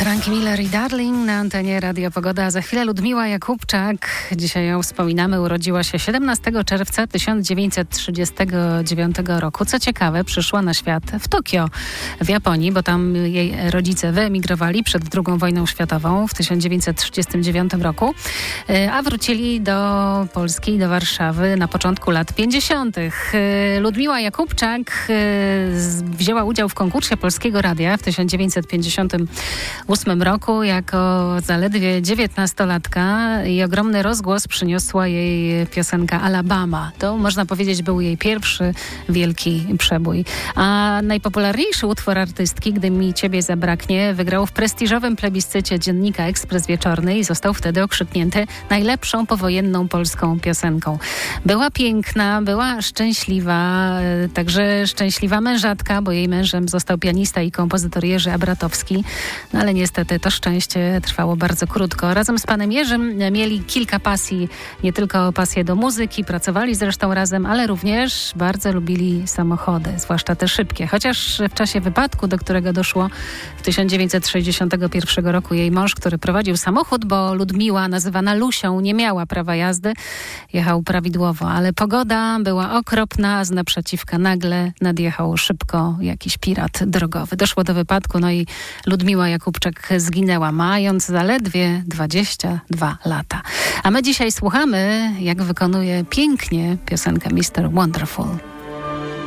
Frankie Miller i Darling na antenie Radia Pogoda, a za chwilę Ludmiła Jakubczak. Dzisiaj ją wspominamy. Urodziła się 17 czerwca 1939 roku. Co ciekawe, przyszła na świat w Tokio, w Japonii, bo tam jej rodzice wyemigrowali przed II wojną światową w 1939 roku, a wrócili do Polski i do Warszawy na początku lat 50. Ludmiła Jakubczak wzięła udział w konkursie Polskiego Radia w 1958 roku jako zaledwie 19-latka i ogromny rozgłos przyniosła jej piosenka Alabama. To można powiedzieć był jej pierwszy wielki przebój. A najpopularniejszy utwór artystki, Gdy mi ciebie zabraknie, wygrał w prestiżowym plebiscycie dziennika Ekspres Wieczorny i został wtedy okrzyknięty najlepszą powojenną polską piosenką. Była piękna, była szczęśliwa, także szczęśliwa mężatka, bo jej mężem został pianista i kompozytor Jerzy Abratowski. No ale niestety to szczęście trwało bardzo krótko. Razem z panem Jerzym mieli kilka pasji, nie tylko pasję do muzyki, pracowali zresztą razem, ale również bardzo lubili samochody, zwłaszcza te szybkie. Chociaż w czasie wypadku, do którego doszło w 1961 roku jej mąż, który prowadził samochód, bo Ludmiła, nazywana Lusią, nie miała prawa jazdy, jechał prawidłowo, ale pogoda była okropna, a z naprzeciwka nagle nadjechał szybko jakiś pirat drogowy. Doszło do wypadku, no i Ludmiła Jakubczak zginęła, mając zaledwie 22 lata. A my dzisiaj słuchamy, jak wykonuje pięknie piosenkę Mr. Wonderful.